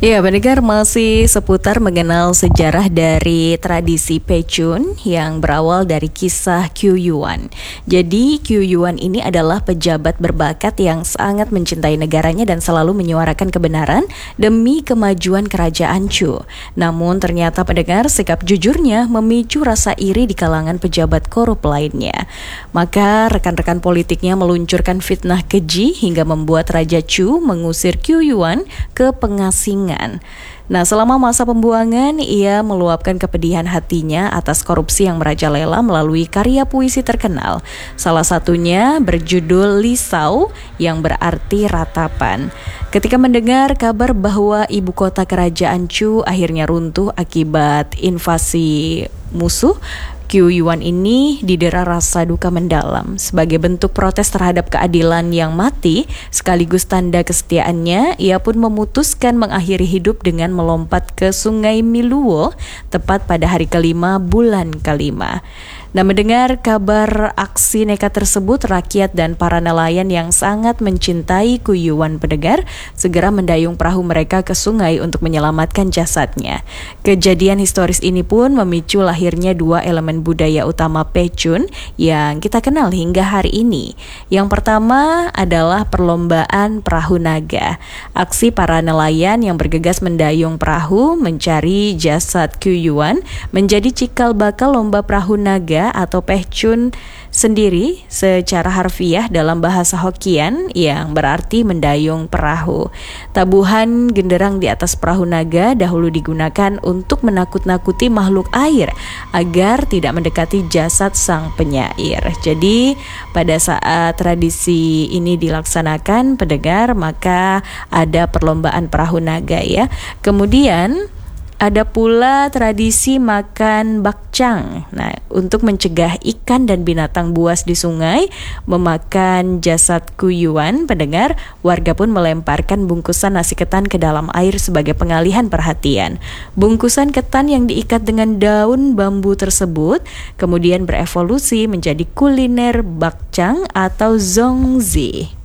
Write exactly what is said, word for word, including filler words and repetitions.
Ya, pendengar masih seputar mengenal sejarah dari tradisi Pecun yang berawal dari kisah Qiu Yuan. Jadi Qiu Yuan ini adalah pejabat berbakat yang sangat mencintai negaranya dan selalu menyuarakan kebenaran demi kemajuan kerajaan Chu. Namun ternyata pendengar sikap jujurnya memicu rasa iri di kalangan pejabat korup lainnya. Maka rekan-rekan politiknya meluncurkan fitnah keji hingga membuat Raja Chu mengusir Qiu Yuan ke pengasingan. Nah, selama masa pembuangan, ia meluapkan kepedihan hatinya atas korupsi yang merajalela melalui karya puisi terkenal. Salah satunya berjudul Li Shao yang berarti ratapan. Ketika mendengar kabar bahwa ibu kota kerajaan Chu akhirnya runtuh akibat invasi musuh, Qiu Yuan ini didera rasa duka mendalam. Sebagai bentuk protes terhadap keadilan yang mati, sekaligus tanda kesetiaannya, ia pun memutuskan mengakhiri hidup dengan melompat ke sungai Miluo, tepat pada hari kelima bulan kelima. Nah, mendengar kabar aksi nekat tersebut, rakyat dan para nelayan yang sangat mencintai Qiu Yuan pendengar segera mendayung perahu mereka ke sungai untuk menyelamatkan jasadnya. Kejadian historis ini pun memicu lahirnya dua elemen budaya utama Pecun yang kita kenal hingga hari ini. Yang pertama adalah perlombaan perahu naga. Aksi para nelayan yang bergegas mendayung perahu mencari jasad Qiu Yuan menjadi cikal bakal lomba perahu naga atau Pecun sendiri secara harfiah dalam bahasa Hokkien yang berarti mendayung perahu. Tabuhan genderang di atas perahu naga dahulu digunakan untuk menakut-nakuti makhluk air agar tidak mendekati jasad sang penyair. Jadi pada saat tradisi ini dilaksanakan pendengar, maka ada perlombaan perahu naga ya. Kemudian ada pula tradisi makan bakcang. Nah, untuk mencegah ikan dan binatang buas di sungai memakan jasad Qiu Yuan, pendengar, warga pun melemparkan bungkusan nasi ketan ke dalam air sebagai pengalihan perhatian. Bungkusan ketan yang diikat dengan daun bambu tersebut kemudian berevolusi menjadi kuliner bakcang atau zongzi.